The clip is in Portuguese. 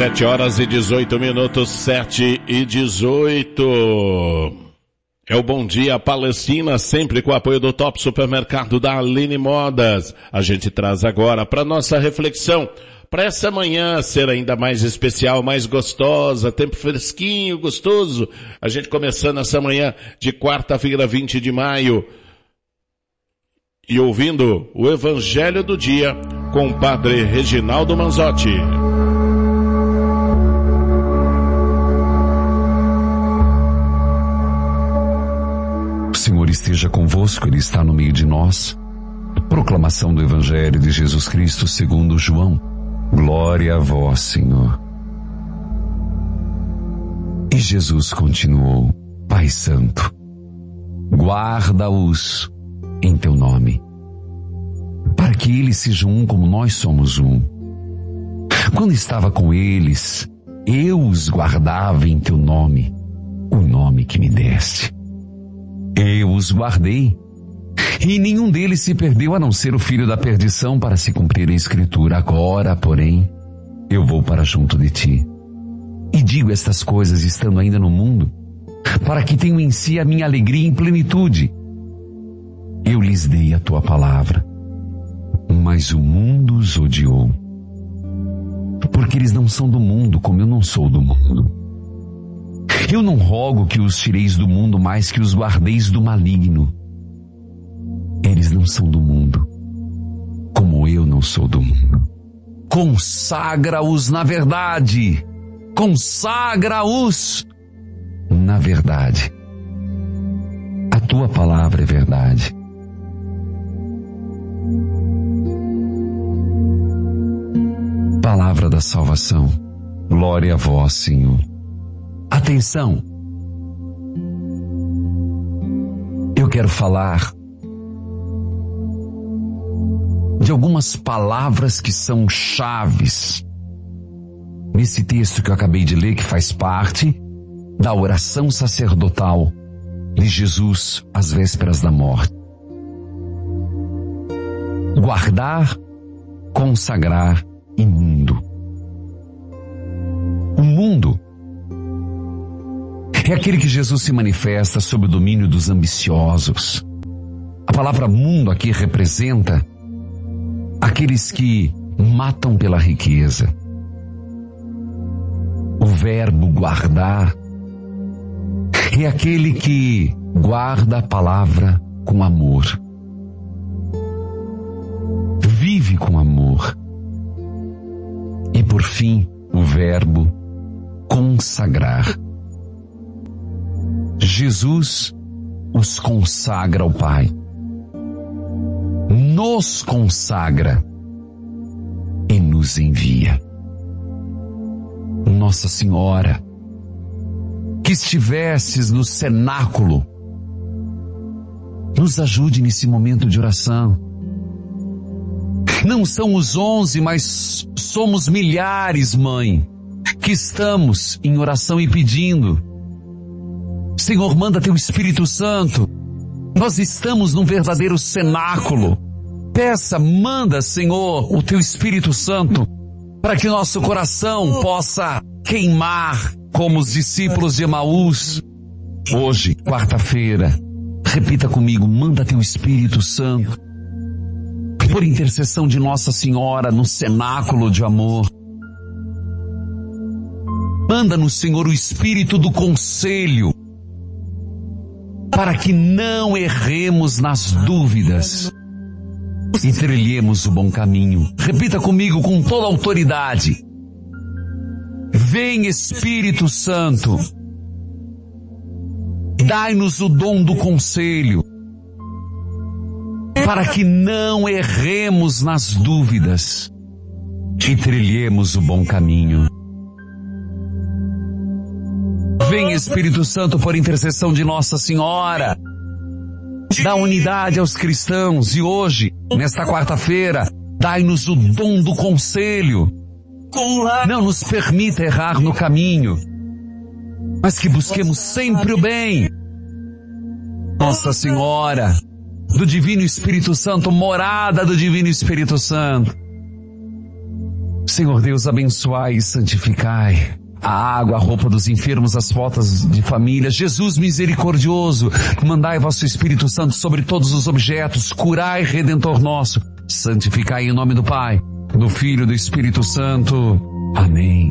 7h18, 7h18. É o Bom Dia Palestina, sempre com o apoio do Top Supermercado da Aline Modas. A gente traz agora para nossa reflexão, para essa manhã ser ainda mais especial, mais gostosa, tempo fresquinho, gostoso. A gente começando essa manhã de quarta-feira, 20 de maio, e ouvindo o Evangelho do Dia com o Padre Reginaldo Manzotti. O Senhor esteja convosco, Ele está no meio de nós. Proclamação do Evangelho de Jesus Cristo segundo João. Glória a vós, Senhor. E Jesus continuou: Pai Santo, guarda-os em teu nome, para que eles sejam um como nós somos um. Quando estava com eles, eu os guardava em teu nome, o nome que me deste. Eu os guardei, e nenhum deles se perdeu a não ser o filho da perdição, para se cumprir a Escritura. Agora, porém, eu vou para junto de ti, e digo estas coisas estando ainda no mundo, para que tenham em si a minha alegria em plenitude. Eu lhes dei a tua palavra, mas o mundo os odiou, porque eles não são do mundo, como eu não sou do mundo. Eu não rogo que os tireis do mundo, mas que os guardeis do maligno. Eles não são do mundo, como eu não sou do mundo. Consagra-os na verdade. Consagra-os na verdade. A tua palavra é verdade. Palavra da salvação. Glória a vós, Senhor. Atenção! Eu quero falar de algumas palavras que são chaves nesse texto que eu acabei de ler, que faz parte da oração sacerdotal de Jesus às vésperas da morte. Guardar, consagrar e mundo. O mundo é aquele que Jesus se manifesta sob o domínio dos ambiciosos. A palavra mundo aqui representa aqueles que matam pela riqueza. O verbo guardar é aquele que guarda a palavra com amor. Vive com amor. E por fim, o verbo consagrar. Jesus os consagra ao Pai, nos consagra e nos envia. Nossa Senhora, que estivesses no cenáculo, nos ajude nesse momento de oração. Não são os 11, mas somos milhares, Mãe, que estamos em oração e pedindo. Senhor, manda teu Espírito Santo. Nós estamos num verdadeiro cenáculo. Peça, manda, Senhor, o teu Espírito Santo, para que nosso coração possa queimar como os discípulos de Emaús. Hoje, quarta-feira, repita comigo: manda teu Espírito Santo, por intercessão de Nossa Senhora, no cenáculo de amor. Manda-nos, Senhor, o Espírito do conselho, para que não erremos nas dúvidas e trilhemos o bom caminho. Repita comigo com toda a autoridade: vem, Espírito Santo, dai-nos o dom do conselho, para que não erremos nas dúvidas e trilhemos o bom caminho. Vem, Espírito Santo, por intercessão de Nossa Senhora, dá unidade aos cristãos, e hoje, nesta quarta-feira, dai-nos o dom do conselho. Não nos permita errar no caminho, mas que busquemos sempre o bem. Nossa Senhora, do Divino Espírito Santo, morada do Divino Espírito Santo, Senhor Deus, abençoai e santificai a água, a roupa dos enfermos, as fotos de família. Jesus misericordioso, mandai vosso Espírito Santo sobre todos os objetos, curai, Redentor nosso, santificai em nome do Pai, do Filho e do Espírito Santo. Amém.